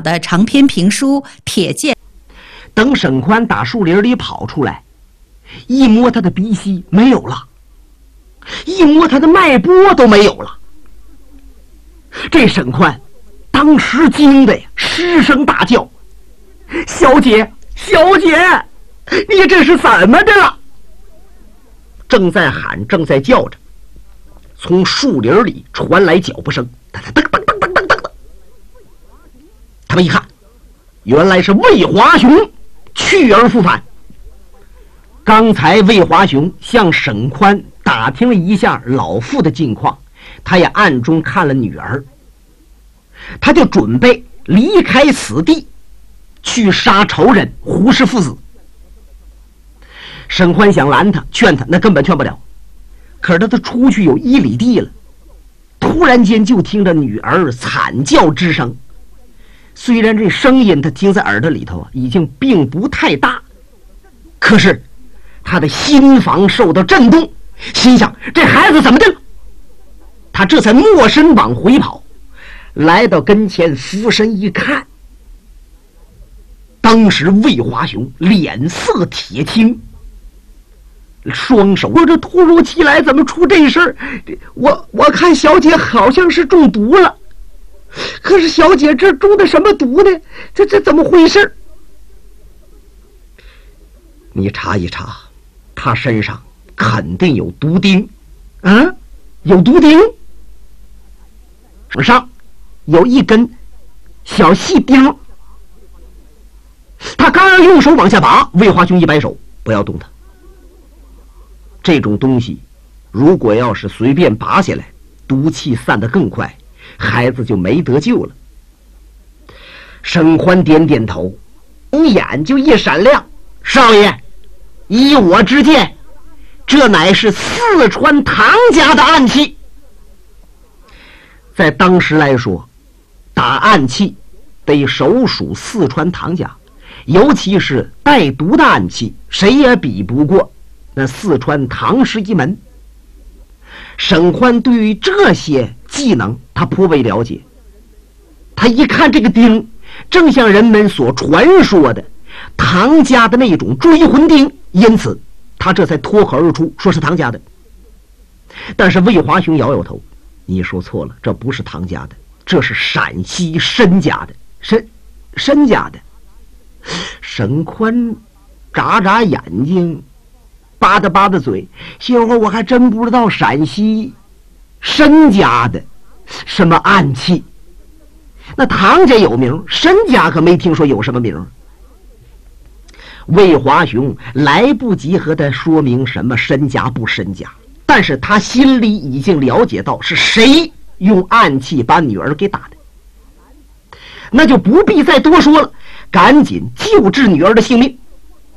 的长篇评书《铁剑》。 等沈宽打树林里跑出来，一摸他的鼻息没有了，一摸他的脉搏都没有了。这沈宽当时惊得呀失声大叫：“小姐，小姐，你这是怎么的了？”正在喊，正在叫着，从树林里传来脚步声，噔噔噔噔噔噔噔噔。他们一看，原来是魏华雄去而复返。刚才魏华雄向沈宽打听了一下老妇的近况，他也暗中看了女儿，他就准备离开此地，去杀仇人胡氏父子。沈宽想拦他劝他，那根本劝不了。可是他都出去有1里地了，突然间就听着女儿惨叫之声。虽然这声音他听在耳朵里头已经并不太大，可是他的心房受到震动，心想这孩子怎么的了？他这才默身往回跑，来到跟前俯身一看，当时魏华雄脸色铁青，双手这突如其来怎么出这事儿？我看小姐好像是中毒了，可是小姐这中的什么毒呢？这怎么回事？你查一查，他身上肯定有毒钉。啊，有毒钉，手上有一根小细钉。他刚要用手往下拔，魏华雄一摆手，不要动它。这种东西如果要是随便拔下来，毒气散得更快，孩子就没得救了。沈宽点点头，红眼就一闪亮：“少爷，依我之见，这乃是四川唐家的暗器。”在当时来说，打暗器得手属四川唐家，尤其是带毒的暗器，谁也比不过那四川唐氏一门。沈宽对于这些技能他颇为了解，他一看这个钉，正像人们所传说的唐家的那种追魂钉，因此他这才脱口而出说是唐家的。但是魏华雄摇摇头：“你说错了，这不是唐家的，这是陕西申家的。申家的。”沈宽眨眨眼睛，吧嗒吧嗒嘴：“歇会儿我还真不知道陕西申家的什么暗器。那唐家有名，申家可没听说有什么名。”魏华雄来不及和他说明什么申家不申家，但是他心里已经了解到是谁用暗器把女儿给打的，那就不必再多说了，赶紧救治女儿的性命。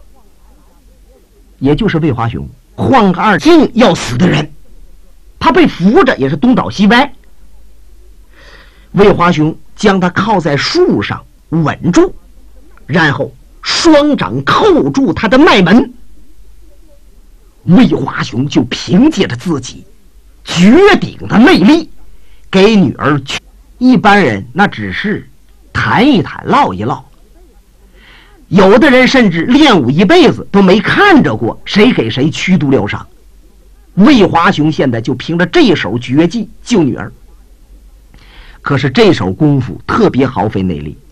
也就是魏华雄换个二劲要死的人，他被扶着也是东倒西歪。魏华雄将他靠在树上稳住，然后双掌扣住他的脉门。魏华雄就凭借着自己绝顶的魅力给女儿去。一般人那只是谈一谈唠一唠，有的人甚至练武一辈子都没看着过谁给谁驱毒疗伤。魏华雄现在就凭着这手绝技救女儿，可是这手功夫特别耗费内力，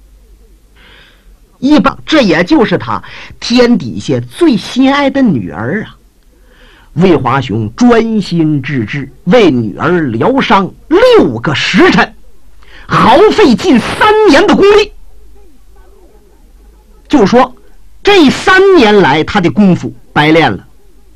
一般这也就是他天底下最心爱的女儿啊。魏华雄专心致志为女儿疗伤6个时辰，耗费近3年的功力。就说这3年来他的功夫白练了，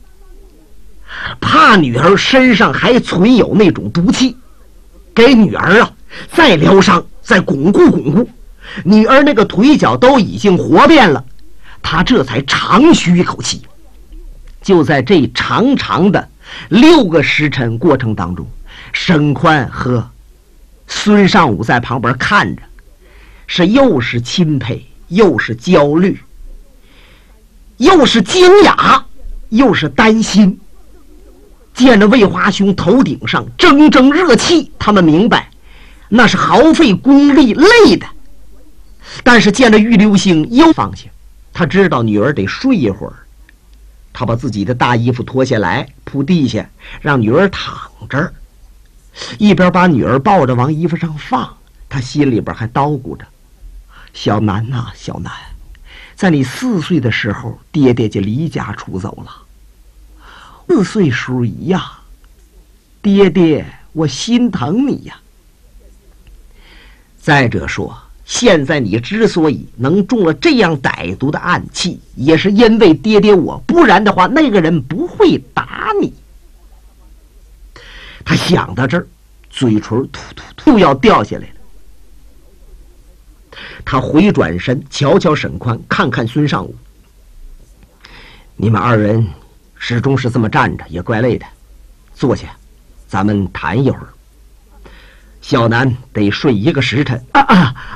怕女儿身上还存有那种毒气，给女儿啊再疗伤，再巩固巩固。女儿那个腿脚都已经活遍了，他这才长吁一口气。就在这长长的6个时辰过程当中，沈宽和孙尚武在旁边看着，是又是钦佩，又是焦虑，又是惊讶，又是担心。见着魏华雄头顶上蒸蒸热气，他们明白那是耗费功力累的， 但是见了玉流星又放下，他知道女儿得睡一会儿，他把自己的大衣服脱下来铺地下，让女儿躺这儿，一边把女儿抱着往衣服上放，他心里边还叨咕着：小南呐，小南，在你4岁的时候，爹爹就离家出走了。4岁叔姨呀，爹爹，我心疼你呀。再者说，现在你之所以能中了这样歹毒的暗器，也是因为爹爹我，不然的话，那个人不会打你。他想到这儿，嘴唇突突突要掉下来了。他回转身，瞧瞧沈宽，看看孙尚武。你们2人始终是这么站着，也怪累的，坐下，咱们谈一会儿。小南得睡1个时辰。